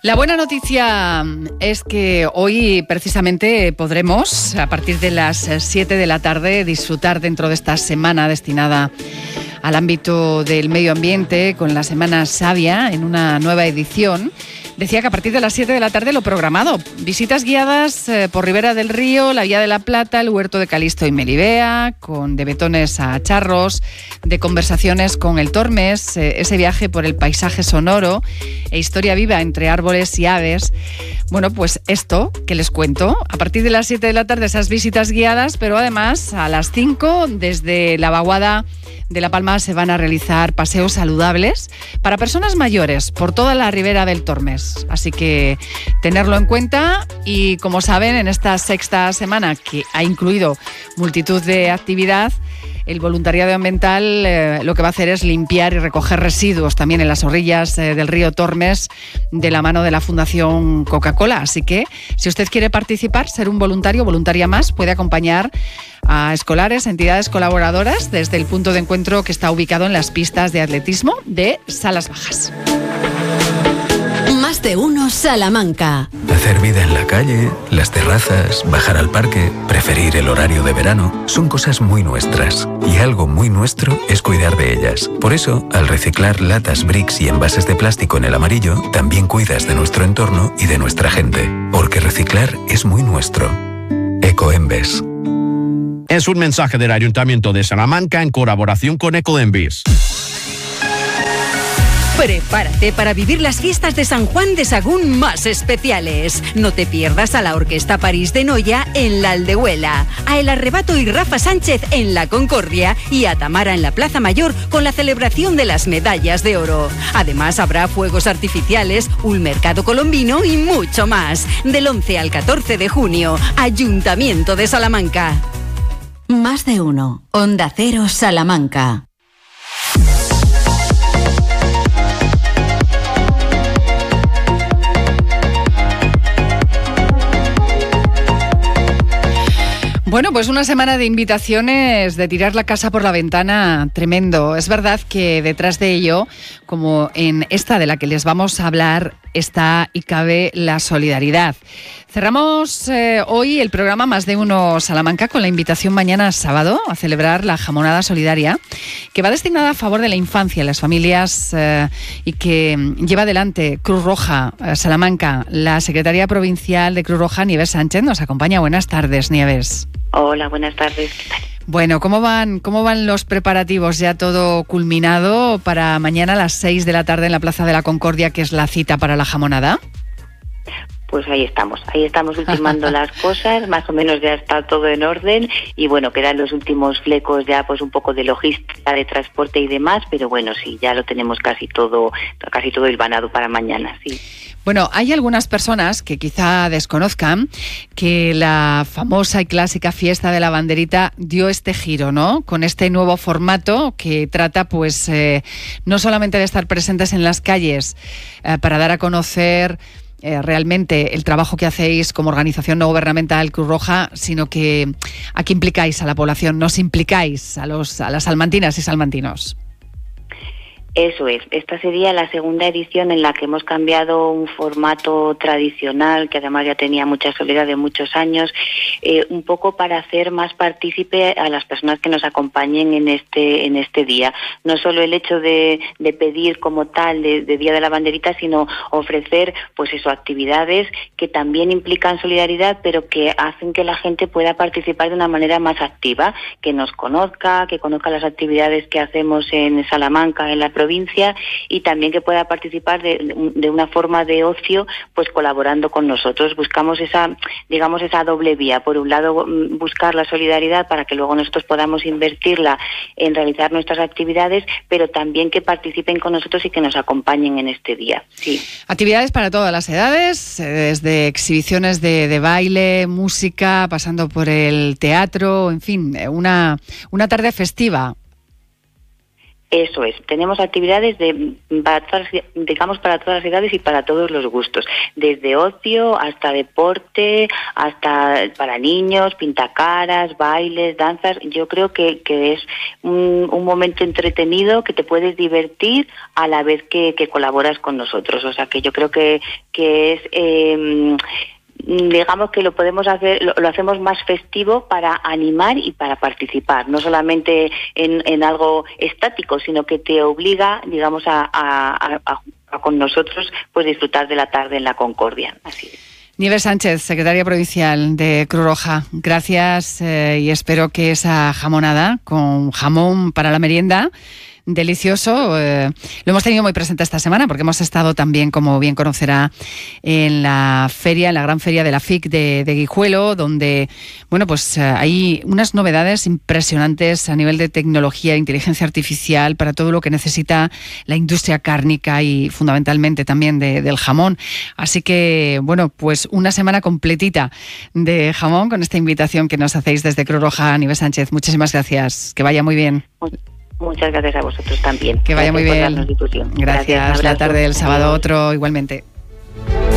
La buena noticia es que hoy precisamente podremos, a partir de las 7 de la tarde, disfrutar dentro de esta semana destinada al ámbito del medio ambiente con la Semana Savia en una nueva edición. Decía que a partir de las 7 de la tarde lo programado. Visitas guiadas por Ribera del Río, la Vía de la Plata, el Huerto de Calisto y Melibea, con de Betones a Charros, de conversaciones con el Tormes, ese viaje por el paisaje sonoro e historia viva entre árboles y aves. Bueno, pues esto que les cuento, a partir de las 7 de la tarde esas visitas guiadas, pero además a las 5 desde la vaguada de La Palma se van a realizar paseos saludables para personas mayores por toda la ribera del Tormes. Así que tenerlo en cuenta y, como saben, en esta sexta semana que ha incluido multitud de actividad, el voluntariado ambiental lo que va a hacer es limpiar y recoger residuos también en las orillas del río Tormes de la mano de la Fundación Coca-Cola. Así que si usted quiere participar, ser un voluntario o voluntaria más, puede acompañar a escolares, entidades colaboradoras desde el punto de encuentro que está ubicado en las pistas de atletismo de Salas Bajas. Más de uno Salamanca. Hacer vida en la calle, las terrazas, bajar al parque, preferir el horario de verano, son cosas muy nuestras. Y algo muy nuestro es cuidar de ellas. Por eso, al reciclar latas, bricks y envases de plástico en el amarillo, también cuidas de nuestro entorno y de nuestra gente. Porque reciclar es muy nuestro. Ecoembes. Es un mensaje del Ayuntamiento de Salamanca en colaboración con Ecoembes. Prepárate para vivir las fiestas de San Juan de Sagún más especiales. No te pierdas a la Orquesta París de Noya en la Aldehuela, a El Arrebato y Rafa Sánchez en la Concordia y a Tamara en la Plaza Mayor con la celebración de las medallas de oro. Además habrá fuegos artificiales, un mercado colombino y mucho más. Del 11 al 14 de junio, Ayuntamiento de Salamanca. Más de uno. Onda Cero Salamanca. Bueno, pues una semana de invitaciones, de tirar la casa por la ventana, tremendo. Es verdad que detrás de ello, como en esta de la que les vamos a hablar, está y cabe la solidaridad. Cerramos hoy el programa Más de Uno Salamanca con la invitación mañana sábado a celebrar la Jamonada Solidaria, que va destinada a favor de la infancia y las familias y que lleva adelante Cruz Roja Salamanca. La secretaria provincial de Cruz Roja, Nieves Sánchez, nos acompaña. Buenas tardes, Nieves. Hola, buenas tardes. ¿Qué tal? Bueno, ¿cómo van los preparativos? Ya todo culminado para mañana a las 6 de la tarde en la Plaza de la Concordia, que es la cita para la jamonada. Pues ahí estamos ultimando las cosas, más o menos ya está todo en orden y bueno, quedan los últimos flecos ya pues un poco de logística, de transporte y demás, pero bueno, sí, ya lo tenemos casi todo hilvanado para mañana, sí. Bueno, hay algunas personas que quizá desconozcan que la famosa y clásica fiesta de la banderita dio este giro, ¿no? Con este nuevo formato que trata, pues, no solamente de estar presentes en las calles para dar a conocer realmente el trabajo que hacéis como organización no gubernamental Cruz Roja, sino que aquí implicáis a la población, nos implicáis a las salmantinas y salmantinos. Eso es, esta sería la segunda edición en la que hemos cambiado un formato tradicional que además ya tenía mucha soledad de muchos años, un poco para hacer más partícipe a las personas que nos acompañen en este día. No solo el hecho de pedir como tal de Día de la Banderita, sino ofrecer pues eso, actividades que también implican solidaridad, pero que hacen que la gente pueda participar de una manera más activa, que nos conozca, que conozca las actividades que hacemos en Salamanca, en la provincia, y también que pueda participar de una forma de ocio, pues colaborando con nosotros. Buscamos esa doble vía. Por un lado, buscar la solidaridad para que luego nosotros podamos invertirla en realizar nuestras actividades, pero también que participen con nosotros y que nos acompañen en este día. Sí. Actividades para todas las edades, desde exhibiciones de baile, música, pasando por el teatro, en fin, una tarde festiva. Eso es. Tenemos actividades para todas las edades y para todos los gustos. Desde ocio hasta deporte, hasta para niños, pintacaras, bailes, danzas. Yo creo que es un momento entretenido, que te puedes divertir a la vez que colaboras con nosotros. O sea que yo creo que es... digamos que lo podemos hacer, lo hacemos más festivo para animar y para participar, no solamente en algo estático, sino que te obliga, digamos, a con nosotros pues disfrutar de la tarde en la Concordia. Así es. Nieves Sánchez, secretaria provincial de Cruz Roja, gracias y espero que esa jamonada con jamón para la merienda delicioso, lo hemos tenido muy presente esta semana porque hemos estado también, como bien conocerá, en la feria, en la gran feria de la FIC de Guijuelo, donde, bueno, pues hay unas novedades impresionantes a nivel de tecnología, inteligencia artificial, para todo lo que necesita la industria cárnica y fundamentalmente también del jamón. Así que, bueno, pues una semana completita de jamón con esta invitación que nos hacéis desde Cruz Roja. Nieves Sánchez, muchísimas gracias. Que vaya muy bien. Muchas gracias a vosotros también. Que vaya muy bien. Gracias. La tarde del sábado otro igualmente.